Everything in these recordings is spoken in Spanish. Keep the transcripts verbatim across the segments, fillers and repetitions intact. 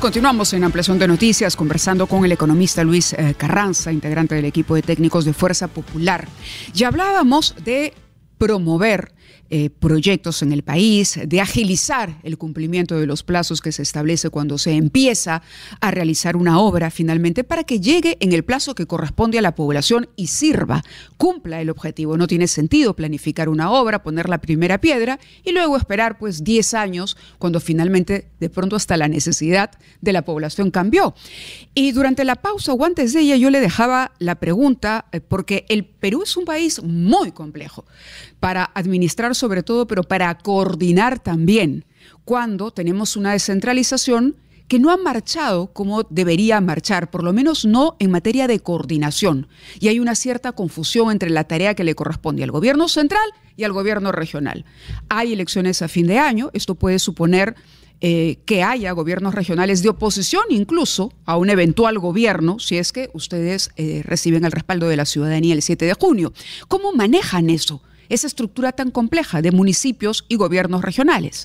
Continuamos en Ampliación de Noticias conversando con el economista Luis eh, Carranza, integrante del equipo de técnicos de Fuerza Popular. Ya hablábamos de promover eh, proyectos en el país, de agilizar el cumplimiento de los plazos que se establece cuando se empieza a realizar una obra finalmente para que llegue en el plazo que corresponde a la población y sirva, cumpla el objetivo. No tiene sentido planificar una obra, poner la primera piedra y luego esperar pues diez años cuando finalmente de pronto hasta la necesidad de la población cambió. Y durante la pausa o antes de ella yo le dejaba la pregunta eh, porque el Perú es un país muy complejo para administrar sobre todo, pero para coordinar también, cuando tenemos una descentralización que no ha marchado como debería marchar, por lo menos no en materia de coordinación. Y hay una cierta confusión entre la tarea que le corresponde al gobierno central y al gobierno regional. Hay elecciones a fin de año, esto puede suponer eh, que haya gobiernos regionales de oposición incluso a un eventual gobierno, si es que ustedes eh, reciben el respaldo de la ciudadanía el siete de junio. ¿Cómo manejan eso? Esa estructura tan compleja de municipios y gobiernos regionales.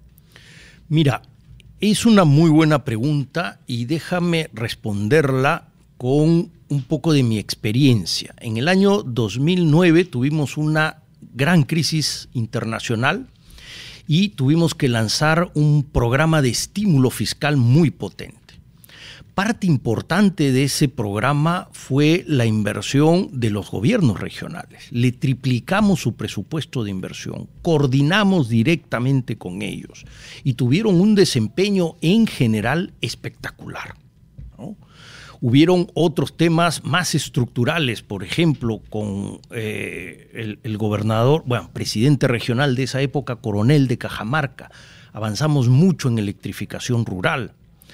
Mira, es una muy buena pregunta y déjame responderla con un poco de mi experiencia. En el año dos mil nueve tuvimos una gran crisis internacional y tuvimos que lanzar un programa de estímulo fiscal muy potente. Parte importante de ese programa fue la inversión de los gobiernos regionales. Le triplicamos su presupuesto de inversión, coordinamos directamente con ellos y tuvieron un desempeño en general espectacular, ¿no? Hubieron otros temas más estructurales, por ejemplo, con eh, el, el gobernador, bueno, presidente regional de esa época, Coronel de Cajamarca. Avanzamos mucho en electrificación rural.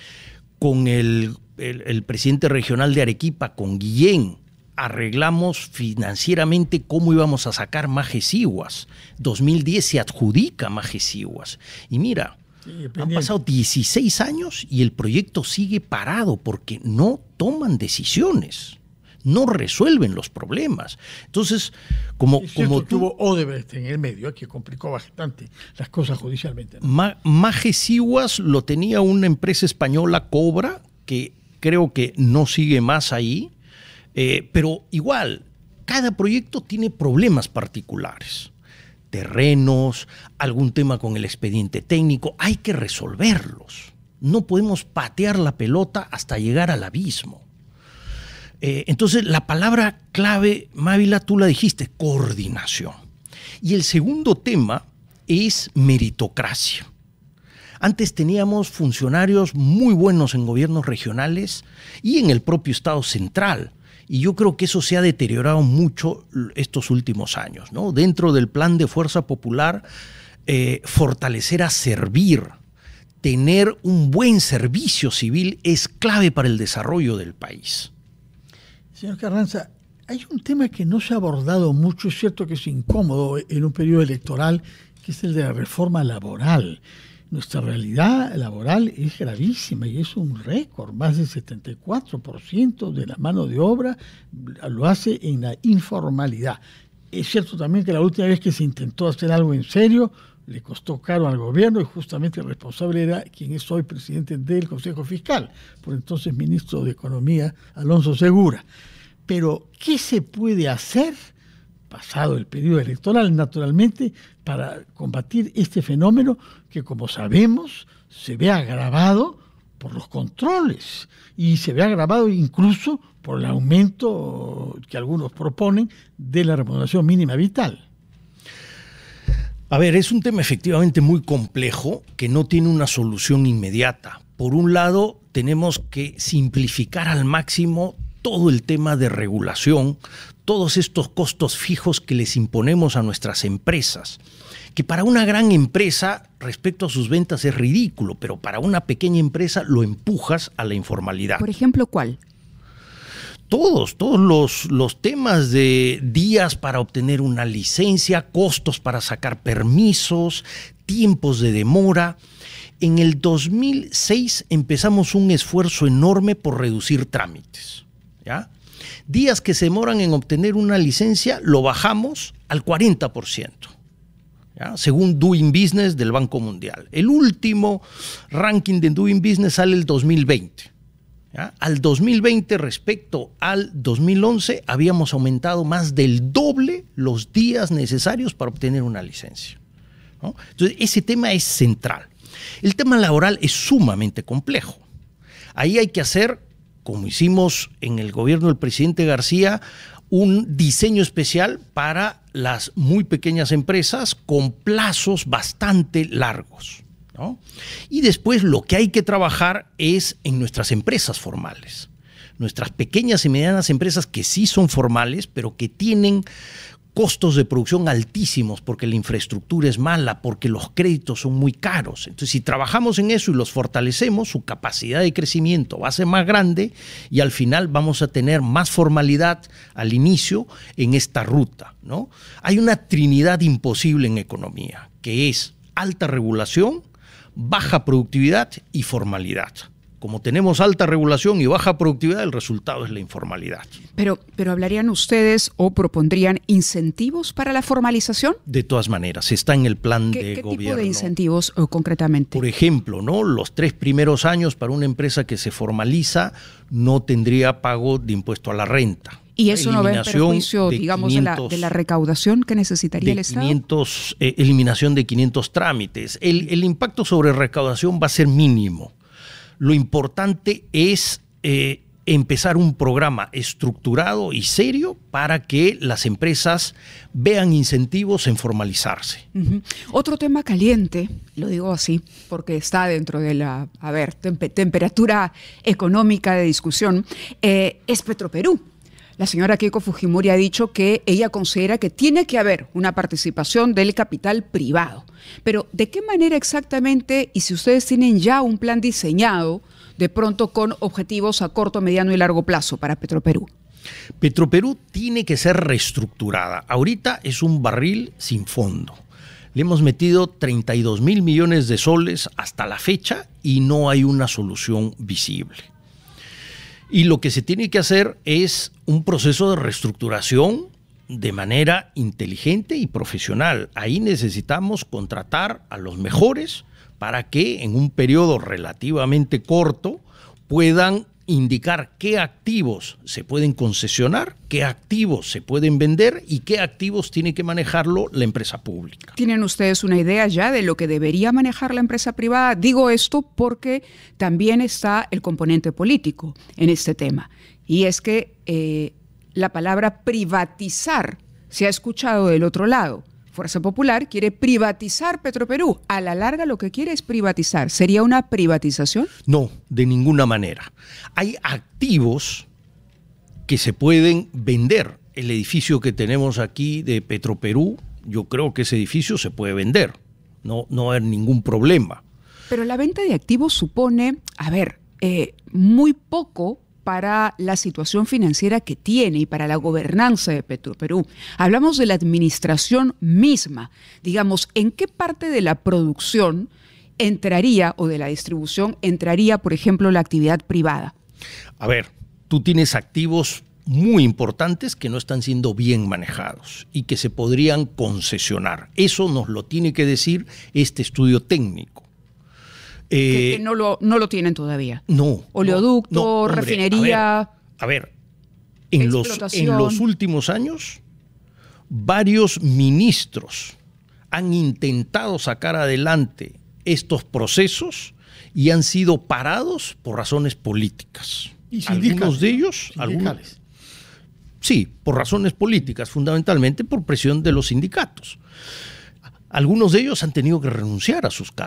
Con el, el, el presidente regional de Arequipa, con Guillén, arreglamos financieramente cómo íbamos a sacar Majeciguas. dos mil diez se adjudica Majeciguas. Y mira, sí, han pasado dieciséis años y el proyecto sigue parado porque no toman decisiones, no resuelven los problemas. Entonces, como, es cierto, como tú, tuvo Odebrecht en el medio, que complicó bastante las cosas judicialmente, ¿no? Ma, Majeciguas lo tenía una empresa española, Cobra, que creo que no sigue más ahí, eh, pero igual, cada proyecto tiene problemas particulares. Terrenos, algún tema con el expediente técnico, hay que resolverlos. No podemos patear la pelota hasta llegar al abismo. Eh, entonces, la palabra clave, Mávila, tú la dijiste, coordinación. Y el segundo tema es meritocracia. Antes teníamos funcionarios muy buenos en gobiernos regionales y en el propio Estado central. Y yo creo que eso se ha deteriorado mucho estos últimos años, ¿no? Dentro del plan de Fuerza Popular, eh, fortalecer a servir, tener un buen servicio civil es clave para el desarrollo del país. Señor Carranza, hay un tema que no se ha abordado mucho, es cierto que es incómodo en un periodo electoral, que es el de la reforma laboral. Nuestra realidad laboral es gravísima y es un récord. Más del setenta y cuatro por ciento de la mano de obra lo hace en la informalidad. Es cierto también que la última vez que se intentó hacer algo en serio le costó caro al gobierno y justamente el responsable era quien es hoy presidente del Consejo Fiscal, por entonces ministro de Economía, Alonso Segura. Pero, ¿qué se puede hacer, pasado el periodo electoral, naturalmente, para combatir este fenómeno que, como sabemos, se ve agravado por los controles y se ve agravado incluso por el aumento que algunos proponen de la remuneración mínima vital? A ver, es un tema efectivamente muy complejo que no tiene una solución inmediata. Por un lado, tenemos que simplificar al máximo todo el tema de regulación, todos estos costos fijos que les imponemos a nuestras empresas, que para una gran empresa respecto a sus ventas es ridículo, pero para una pequeña empresa lo empujas a la informalidad. Por ejemplo, ¿cuál? Todos, todos los, los temas de días para obtener una licencia, costos para sacar permisos, tiempos de demora. En el dos mil seis empezamos un esfuerzo enorme por reducir trámites, ¿ya? Días que se demoran en obtener una licencia, lo bajamos al cuarenta por ciento. ¿ya? Según Doing Business del Banco Mundial. El último ranking de Doing Business sale el dos mil veinte. ¿Ya? Al dos mil veinte respecto al dos mil once habíamos aumentado más del doble los días necesarios para obtener una licencia, ¿no? Entonces ese tema es central. El tema laboral es sumamente complejo. Ahí hay que hacer, como hicimos en el gobierno del presidente García, un diseño especial para las muy pequeñas empresas con plazos bastante largos, ¿no? Y después lo que hay que trabajar es en nuestras empresas formales. Nuestras pequeñas y medianas empresas que sí son formales, pero que tienen costos de producción altísimos porque la infraestructura es mala, porque los créditos son muy caros. Entonces, si trabajamos en eso y los fortalecemos, su capacidad de crecimiento va a ser más grande y al final vamos a tener más formalidad al inicio en esta ruta, ¿no? Hay una trinidad imposible en economía, que es alta regulación, baja productividad y formalidad. Como tenemos alta regulación y baja productividad, el resultado es la informalidad. Pero, pero ¿hablarían ustedes o propondrían incentivos para la formalización? De todas maneras, está en el plan ¿Qué, de ¿qué gobierno. ¿Qué tipo de incentivos o, concretamente? Por ejemplo, ¿no? Los tres primeros años para una empresa que se formaliza no tendría pago de impuesto a la renta. ¿Y eso no va en perjuicio, de digamos, quinientos, de, la, de la recaudación que necesitaría el Estado? quinientos, eh, eliminación de quinientos trámites. El, el impacto sobre recaudación va a ser mínimo. Lo importante es eh, empezar un programa estructurado y serio para que las empresas vean incentivos en formalizarse. Uh-huh. Otro tema caliente, lo digo así, porque está dentro de la, a ver, temp- temperatura económica de discusión, eh, es Petroperú. La señora Keiko Fujimori ha dicho que ella considera que tiene que haber una participación del capital privado. Pero, ¿de qué manera exactamente, y si ustedes tienen ya un plan diseñado, de pronto con objetivos a corto, mediano y largo plazo para Petroperú? Petroperú tiene que ser reestructurada. Ahorita es un barril sin fondo. Le hemos metido treinta y dos mil millones de soles hasta la fecha y no hay una solución visible. Y lo que se tiene que hacer es un proceso de reestructuración de manera inteligente y profesional. Ahí necesitamos contratar a los mejores para que en un periodo relativamente corto puedan indicar qué activos se pueden concesionar, qué activos se pueden vender y qué activos tiene que manejarlo la empresa pública. ¿Tienen ustedes una idea ya de lo que debería manejar la empresa privada? Digo esto porque también está el componente político en este tema. Y es que eh, la palabra privatizar se ha escuchado del otro lado. Fuerza Popular quiere privatizar Petroperú. A la larga lo que quiere es privatizar. ¿Sería una privatización? No, de ninguna manera. Hay activos que se pueden vender. El edificio que tenemos aquí de Petroperú, yo creo que ese edificio se puede vender. No, no va a haber ningún problema. Pero la venta de activos supone, a ver, eh, muy poco para la situación financiera que tiene y para la gobernanza de Petroperú. Hablamos de la administración misma. Digamos, ¿en qué parte de la producción entraría o de la distribución entraría, por ejemplo, la actividad privada? A ver, tú tienes activos muy importantes que no están siendo bien manejados y que se podrían concesionar. Eso nos lo tiene que decir este estudio técnico. Que, que no, lo, no lo tienen todavía. No. Oleoducto, no, no, hombre, refinería. A ver, a ver en, los, en los últimos años, varios ministros han intentado sacar adelante estos procesos y han sido parados por razones políticas. ¿Y algunos de ellos? Algunos, sí, por razones políticas, fundamentalmente por presión de los sindicatos. Algunos de ellos han tenido que renunciar a sus cargos.